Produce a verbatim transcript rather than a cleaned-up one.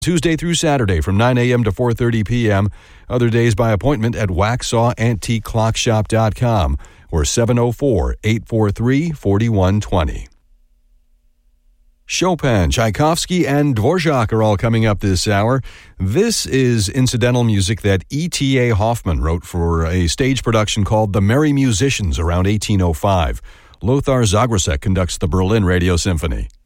Tuesday through Saturday from nine a.m. to four thirty p.m. Other days by appointment at waxaw antique clock shop dot com or seven oh four, eight four three, four one two zero. Chopin, Tchaikovsky, and Dvorak are all coming up this hour. This is incidental music that E T A Hoffman wrote for a stage production called The Merry Musicians around eighteen oh five. Lothar Zagrasek conducts the Berlin Radio Symphony.